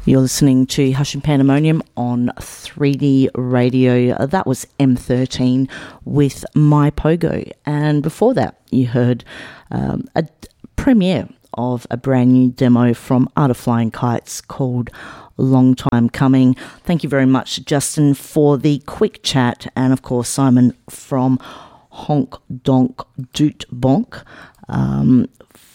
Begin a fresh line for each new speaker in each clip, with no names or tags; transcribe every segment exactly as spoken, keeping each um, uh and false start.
You're listening to Hush and Pandemonium on three D Radio. That was M thirteen with My Pogo. And before that, you heard um, a premiere of a brand new demo from Art of Flying Kites called Long Time Coming. Thank you very much, Justin, for the quick chat. And, of course, Simon from Honk Donk Doot Bonk. Um,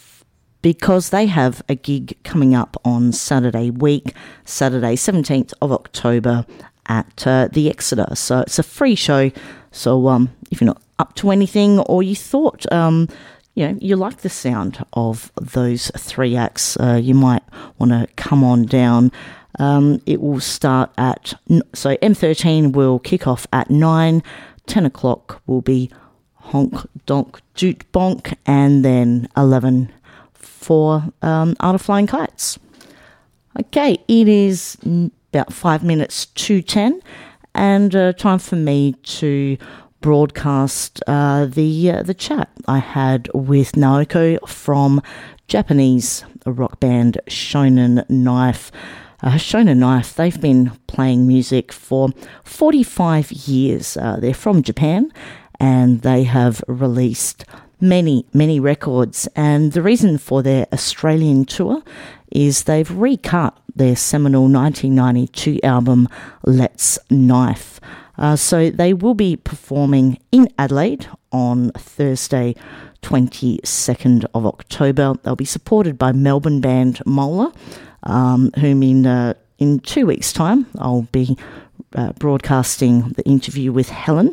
because they have a gig coming up on Saturday week, Saturday seventeenth of October at uh, the Exeter. So it's a free show. So um, if you're not up to anything, or you thought um, you know you like the sound of those three acts, uh, you might want to come on down. Um, it will start at so M thirteen will kick off at nine. Ten o'clock will be Honk Donk Doot Bonk, and then eleven for um, Art of Flying Kites. Okay, it is about five minutes to ten, and uh, time for me to broadcast uh, the uh, the chat I had with Naoko from Japanese rock band Shonen Knife. Uh, Shonen Knife, they've been playing music for forty-five years. Uh, they're from Japan, and they have released many, many records. And the reason for their Australian tour is they've recut their seminal nineteen ninety-two album, Let's Knife. Uh, so they will be performing in Adelaide on Thursday, twenty-second of October. They'll be supported by Melbourne band Mola, um, whom in, uh, in two weeks' time I'll be uh, broadcasting the interview with Helen.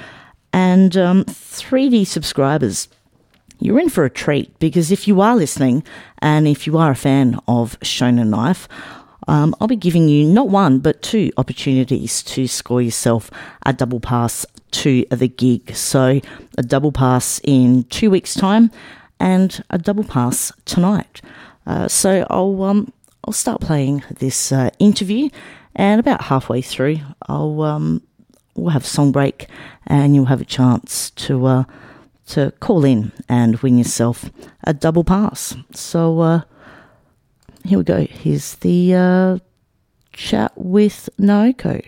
And um, three D subscribers, you're in for a treat, because if you are listening and if you are a fan of Shonen Knife, um, I'll be giving you not one but two opportunities to score yourself a double pass to the gig. So a double pass in two weeks' time and a double pass tonight. Uh, so I'll um, I'll start playing this uh, interview, and about halfway through I'll um, we'll have a song break, and you'll have a chance to uh, to call in and win yourself a double pass. So uh, here we go. Here's the uh, chat with Naoko.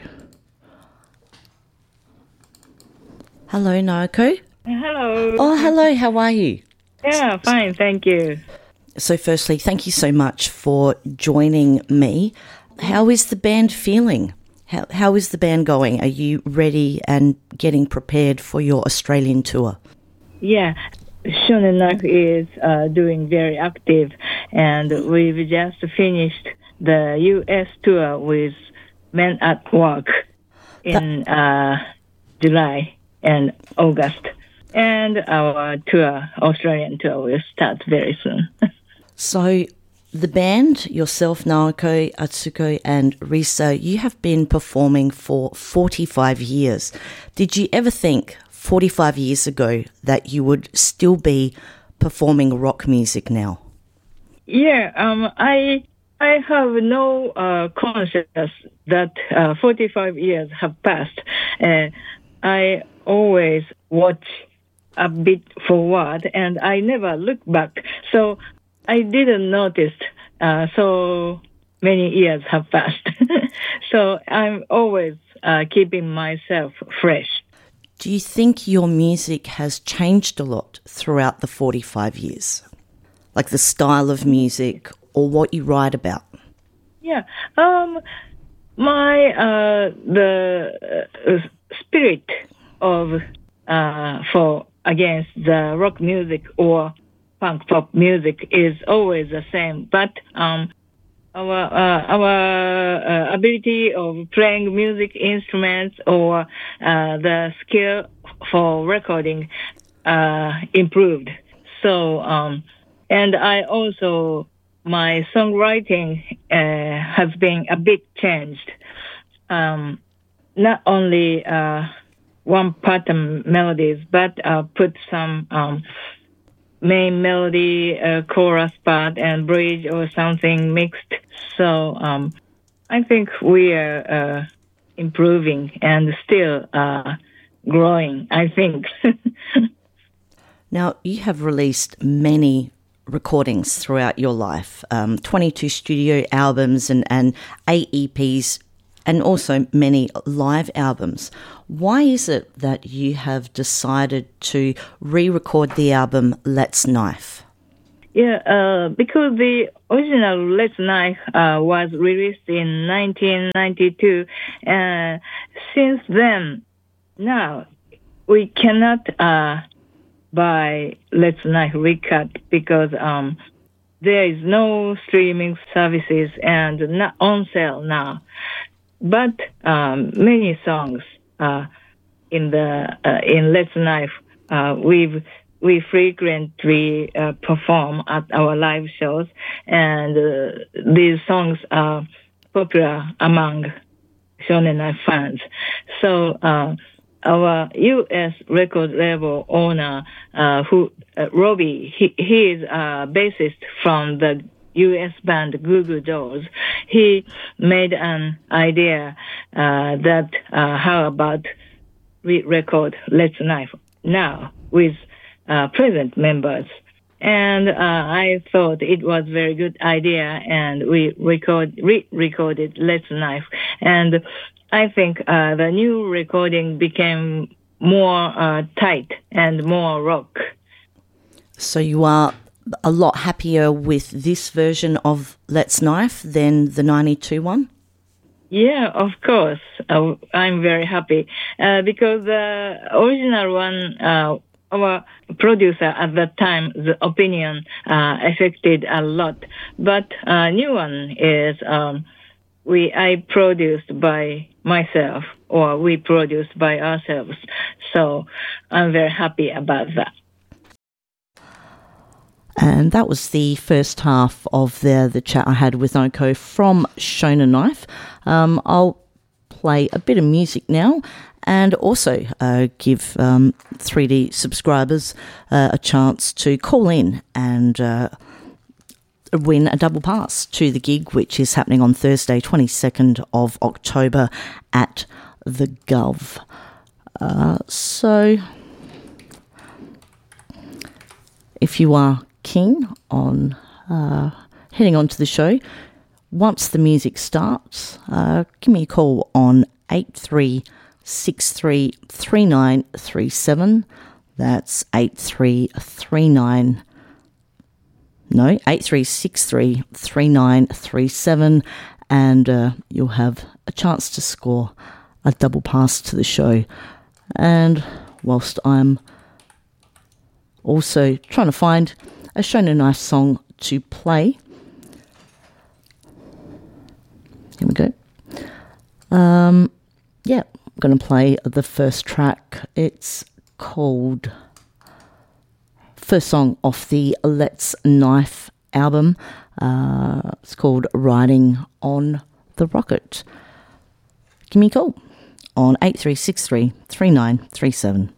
Hello, Naoko.
Hello.
Oh, hello. How are you?
Yeah, fine. Thank you.
So firstly, thank you so much for joining me. How is the band feeling? How How is the band going? Are you ready and getting prepared for your Australian tour?
Yeah, Shonen Knife is uh, doing very active, and we've just finished the U S tour with Men at Work in uh, July and August. And our tour, Australian tour, will start very soon.
So the band, yourself, Naoko, Atsuko and Risa, you have been performing for forty-five years. Did you ever think forty-five years ago that you would still be performing rock music now?
Yeah, um, I I have no uh, consciousness that uh, forty-five years have passed. Uh, I always watch a bit forward, and I never look back. So I didn't notice uh, so many years have passed. So I'm always uh, keeping myself fresh.
Do you think your music has changed a lot throughout the forty-five years? Like the style of music or what you write about?
Yeah. Um, my, uh, the uh, spirit of, uh, for, against the rock music or punk pop music is always the same, but um, our uh, our uh, ability of playing music instruments or uh, the skill for recording uh, improved. So um, and I also my songwriting uh, has been a bit changed. Um, not only uh, one pattern melodies, but uh, put some um, main melody, uh, chorus part, and bridge or something mixed. So um, I think we are uh, improving and still uh, growing, I think.
Now, you have released many recordings throughout your life, um, twenty-two studio albums and, and eight E Ps, and also many live albums. Why is it that you have decided to re-record the album Let's Knife?
Yeah, uh, because the original Let's Knife uh, was released in nineteen ninety-two. Uh, since then, now, we cannot uh, buy Let's Knife record because um, there is no streaming services and not on sale now. But um, many songs uh, in the uh, in Let's Knife uh, we've we frequently uh, perform at our live shows, and uh, these songs are popular among Shonen Knife fans. So uh, our U S record label owner, uh, who uh, Robbie, he, he is a bassist from the U S band Goo Goo Dolls. He made an idea uh, that uh, how about we record Let's Knife now with uh, present members. And uh, I thought it was a very good idea, and we record re-recorded Let's Knife. And I think uh, the new recording became more uh, tight and more rock.
So you are a lot happier with this version of Let's Knife than the ninety-two one?
Yeah, of course. Uh, I'm very happy uh, because the original one, uh, our producer at that time, the opinion uh, affected a lot. But uh, new one is um, we I produced by myself, or we produced by ourselves. So I'm very happy about that.
And that was the first half of the, the chat I had with Noko from Shonen Knife. Um, I'll play a bit of music now and also uh, give um, three D subscribers uh, a chance to call in and uh, win a double pass to the gig, which is happening on Thursday, twenty-second of October at the Gov. Uh, so if you are keen on uh, heading on to the show, once the music starts, uh, give me a call on eight three six three, three nine three seven. That's eight three three nine, no, eight three six three, three nine three seven, and uh, you'll have a chance to score a double pass to the show. And whilst I'm also trying to find a Shonen Knife song to play, here we go. Um, yeah, I'm going to play the first track. It's called, first song off the Let's Knife album. Uh, it's called Riding on the Rocket. Give me a call on eight three six three, three nine three seven.